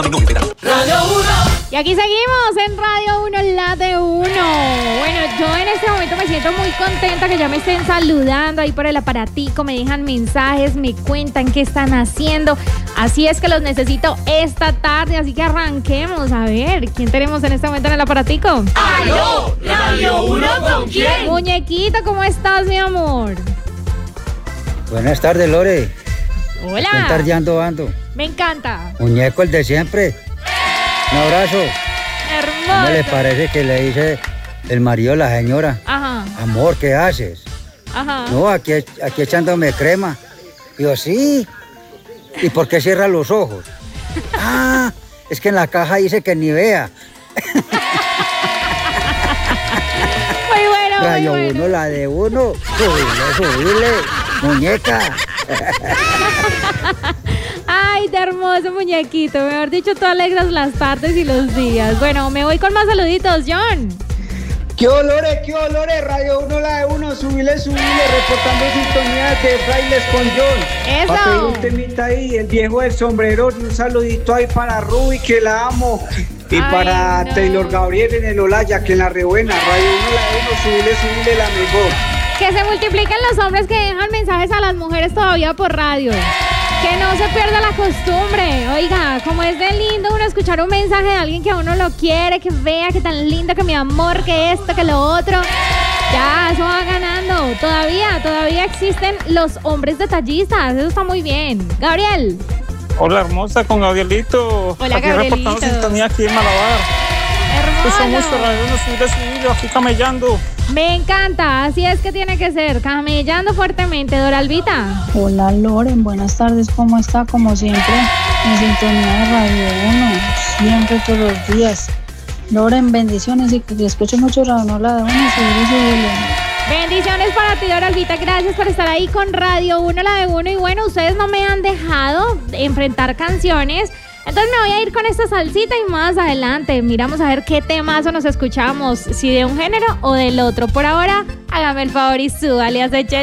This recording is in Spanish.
Radio 1. Y aquí seguimos en Radio 1, la de 1. Bueno, yo en este momento me siento muy contenta que ya me estén saludando ahí por el aparatico, me dejan mensajes, me cuentan qué están haciendo. Así es que los necesito esta tarde, así que arranquemos. A ver, ¿quién tenemos en este momento en el aparatico? ¡Aló! ¿Radio 1 con quién? Muñequito, ¿cómo estás, mi amor? Buenas tardes, Lore. Hola. ¿Quién tardeando ando? Me encanta. Muñeco, el de siempre. Un abrazo. Hermoso. ¿Cómo le parece que le dice el marido a la señora? Ajá, Amor, ¿qué haces? ajá. No, aquí echándome crema. Digo, sí. ¿Y por qué cierra los ojos? Ah, es que en la caja dice que ni vea. Muy bueno, muy Radio bueno. 1, la de 1. Subile, muñeca. Ay, de hermoso muñequito. Mejor dicho, tú alegras las tardes y los días. Bueno, me voy con más saluditos, John. ¡Qué olores! Radio 1, la de 1, subile, reportando sintonías de Frailes con John. ¡Eso! Para pedir un temita ahí, el viejo del sombrero, y un saludito ahí para Ruby, que la amo. Y Ay, para no. Taylor Gabriel en el Olaya, que en la rebuena. Radio 1, la de 1, subile, la mejor. Que se multipliquen los hombres que dejan mensajes a las mujeres todavía por radio. Que no se pierda la costumbre. Oiga, como es de lindo uno escuchar un mensaje de alguien que a uno lo quiere, que vea que tan lindo, que mi amor, que esto, que lo otro. Ya, eso va ganando. Todavía existen los hombres detallistas. Eso está muy bien. Gabriel. Hola, hermosa, con Gabrielito. Hola, aquí Gabrielito. reportando sintonía aquí en Malabar. Escucho mucho Hermoso. Radio 1, subile, aquí camellando. Me encanta. Así es que tiene que ser. Camellando fuertemente. Doralvita. Hola Loren, buenas tardes, ¿cómo está? Como siempre, en sintonía de Radio 1, siempre todos los días. Loren, bendiciones y que escuche mucho Radio 1, la de 1, subile. Bendiciones para ti, Doralvita. Gracias por estar ahí con Radio 1, la de 1. Y bueno, ustedes no me han dejado enfrentar canciones. Entonces me voy a ir con esta salsita y más adelante miramos a ver qué temazo nos escuchamos, si de un género o del otro. Por ahora, hágame el favor y súbale a ese